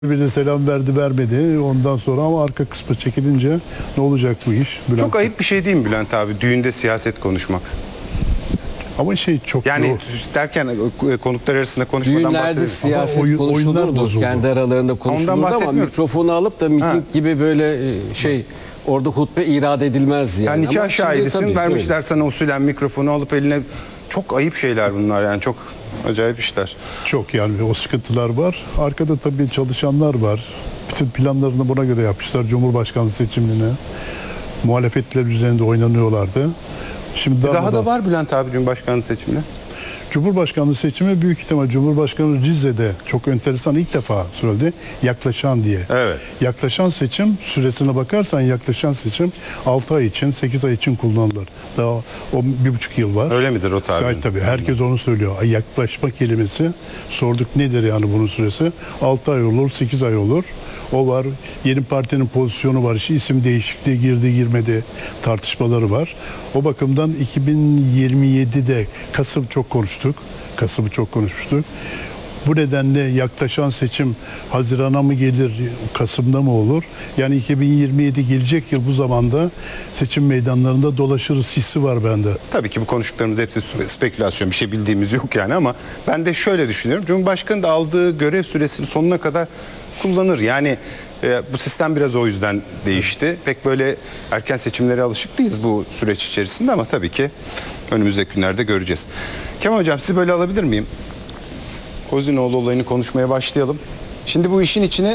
Bir de selam verdi vermedi ondan sonra ama arka kısmı çekilince ne olacak bu iş? Çok ayıp bir şey değil mi Bülent abi? Düğünde siyaset konuşmak. Ama çok Yani derken konuklar arasında konuşmadan Düğünlerde bahsedelim. siyaset Ama oyunlar konuşulurdu. bozuldu. Kendi aralarında konuşulurdu ama bahsetmiyorum. mikrofonu alıp da miting gibi böyle orada hutbe irade edilmezdi. Yani nikah Ama şimdi şahidisin, tabii, vermişler öyle. sana usulen mikrofonu alıp eline. Çok ayıp şeyler bunlar, yani çok acayip işler. Çok yani o sıkıntılar var. Arkada tabii çalışanlar var. Bütün planlarını buna göre yapmışlar. Cumhurbaşkanlığı seçimine. Muhalefetler üzerinde oynanıyorlardı. Şimdi Daha da var Bülent abi Cumhurbaşkanlığı seçimine. Cumhurbaşkanlığı seçimi büyük ihtimal Cumhurbaşkanı Rize'de çok enteresan ilk defa söyledi. Yaklaşan diye. Evet. Yaklaşan seçim süresine bakarsan yaklaşan seçim 6 ay için 8 ay için kullanılır. Daha o 1,5 yıl var. Öyle midir o tabir? Gayet tabii. Herkes onu söylüyor. Ay, yaklaşma kelimesi sorduk nedir yani bunun süresi? 6 ay olur, 8 ay olur. O var. Yeni partinin pozisyonu var. İşte isim değişikliği girdi girmedi tartışmaları var. O bakımdan 2027'de Kasım çok konuştuk. Kasım'ı çok konuşmuştuk. Bu nedenle yaklaşan seçim Haziran'a mı gelir, Kasım'da mı olur? Yani 2027 gelecek yıl bu zamanda seçim meydanlarında dolaşırız hissi var bende. Tabii ki bu konuştuklarımız hepsi spekülasyon, bir şey bildiğimiz yok yani, ama ben de şöyle düşünüyorum. Cumhurbaşkanı da aldığı görev süresini sonuna kadar kullanır. Yani bu sistem biraz o yüzden değişti. Pek böyle erken seçimlere alışık değiliz bu süreç içerisinde ama tabii ki önümüzdeki günlerde göreceğiz. Kemal Hocam, sizi böyle alabilir miyim? Kozinoğlu olayını konuşmaya başlayalım. Şimdi bu işin içine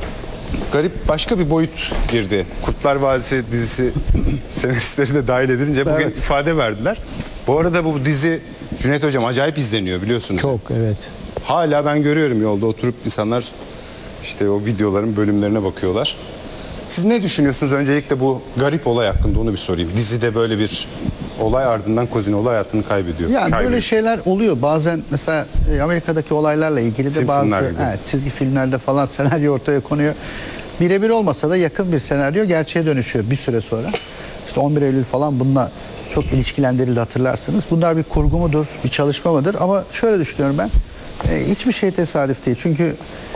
garip başka bir boyut girdi. Kurtlar Vadisi dizisi senaristleri de dahil edilince bugün ifade verdiler. Bu arada bu dizi Cüneyt Hocam acayip izleniyor, biliyorsunuz. Çok, evet. Hala ben görüyorum yolda oturup insanlar işte o videoların bölümlerine bakıyorlar. Siz ne düşünüyorsunuz öncelikle bu garip olay hakkında, onu bir sorayım. Dizide böyle bir olay, ardından Kozinoğlu hayatını kaybediyor. Yani böyle şeyler oluyor. Bazen mesela Amerika'daki olaylarla ilgili de bazı çizgi filmlerde falan senaryo ortaya konuyor. Birebir olmasa da yakın bir senaryo gerçeğe dönüşüyor bir süre sonra. İşte 11 Eylül falan bununla çok ilişkilendirildi, hatırlarsınız. Bunlar bir kurgu mudur, bir çalışma mıdır? Ama şöyle düşünüyorum ben. Hiçbir şey tesadüf değil. Çünkü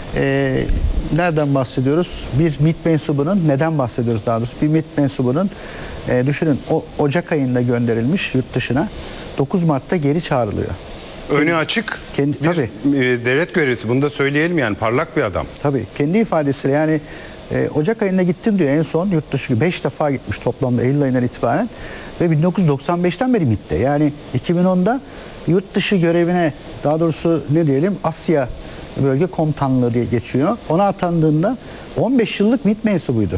nereden bahsediyoruz? Bir MİT mensubunun, neden bahsediyoruz daha doğrusu? Bir MİT mensubunun düşünün Ocak ayında gönderilmiş yurt dışına, 9 Mart'ta geri çağrılıyor. Önü açık tabii. devlet görevlisi, bunu da söyleyelim, yani parlak bir adam. Tabii, kendi ifadesiyle yani Ocak ayında gittim diyor en son yurt dışı, 5 defa gitmiş toplamda Eylül ayından itibaren ve 1995'ten beri MİT'te, yani 2010'da yurt dışı görevine, daha doğrusu ne diyelim, Asya Bölge Komutanlığı diye geçiyor. Ona atandığında 15 yıllık MİT mensubuydu.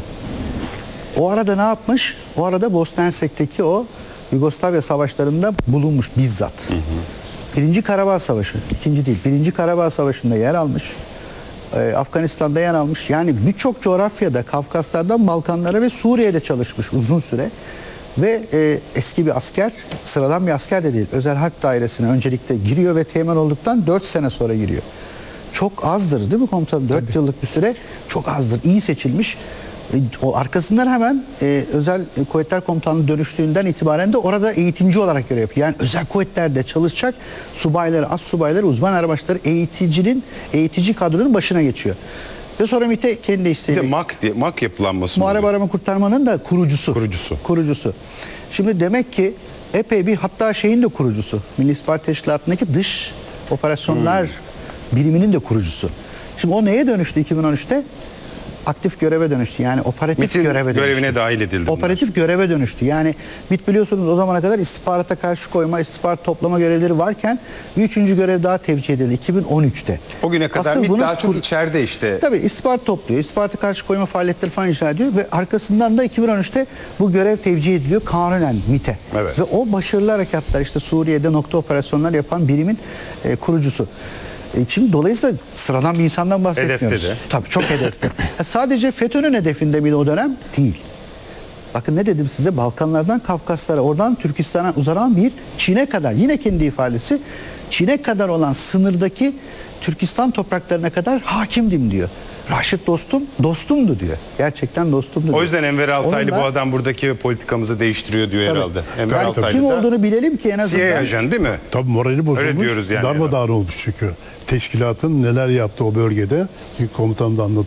O arada ne yapmış? O arada Bosna Hersek'teki o Yugoslavya savaşlarında bulunmuş bizzat. Birinci Karabağ Savaşı, ikinci değil, Birinci Karabağ Savaşı'nda yer almış. Afganistan'da yer almış. Yani birçok coğrafyada, Kafkaslardan Balkanlara ve Suriye'de çalışmış uzun süre. Ve eski bir asker, sıradan bir asker de değil, özel harp dairesine öncelikle giriyor ve teğmen olduktan 4 sene sonra giriyor. Çok azdır değil mi komutanım? 4 yıllık bir süre çok azdır. İyi seçilmiş. O arkasından hemen özel kuvvetler komutanlığı dönüştüğünden itibaren de orada eğitimci olarak görev yapıyor. Yani özel kuvvetlerde çalışacak subayları, as subayları, uzman erbaşları eğitici kadronun başına geçiyor. Ve sonra MİT'e kendi isteğiyle. Bir de MAK yapılanması. Muharebe Arama Kurtarma'nın da kurucusu. Kurucusu. Şimdi demek ki epey bir, hatta şeyin de kurucusu. Milli İstihbarat Teşkilatı'ndaki dış operasyonlar biriminin de kurucusu. Şimdi o neye dönüştü 2013'te? Aktif göreve dönüştü. Yani operatif MİT'in göreve dönüştü. görevine dahil edildi. Operatif göreve dönüştü. Yani MİT biliyorsunuz o zamana kadar istihbarata karşı koyma, istihbarat toplama görevleri varken bir üçüncü görev daha tevcih edildi 2013'te. O güne kadar Asıl MİT daha çok içeride işte. Tabii istihbarat topluyor, istihbarata karşı koyma faaliyetleri falan icra ediyor ve arkasından da 2013'te bu görev tevcih ediliyor kanunen MİT'e. Evet. Ve o başarılı harekatlar, işte Suriye'de nokta operasyonlar yapan birimin kurucusu. Şimdi dolayısıyla sıradan bir insandan bahsetmiyoruz. Hedefte de. Tabii çok hedefte. Sadece FETÖ'nün hedefinde miydi o dönem? Değil. Bakın ne dedim size, Balkanlardan Kafkaslara, oradan Türkistan'a uzanan bir Çin'e kadar, yine kendi ifadesi, Çin'e kadar olan sınırdaki Türkistan topraklarına kadar hakimdim diyor. Raşit dostumdu diyor. Gerçekten dostumdu diyor. O yüzden Enver Altaylı Onun da- bu adam buradaki politikamızı değiştiriyor diyor Tabii. herhalde. Enver Yani Altaylı kim da olduğunu bilelim ki en azından. CIA ajan değil mi? Tabii morali bozulmuş, diyoruz yani. darmadağın olmuş çünkü. Teşkilatın neler yaptı o bölgede ki komutan da anlattı.